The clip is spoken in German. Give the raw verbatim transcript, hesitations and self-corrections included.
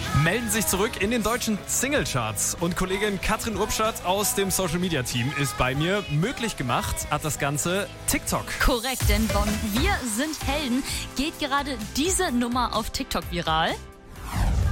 melden sich zurück in den deutschen Singlecharts. Und Kollegin Katrin Urbschat aus dem Social-Media-Team ist bei mir. Möglich gemacht hat das Ganze TikTok. Korrekt, denn von Wir sind Helden geht gerade diese Nummer auf TikTok viral.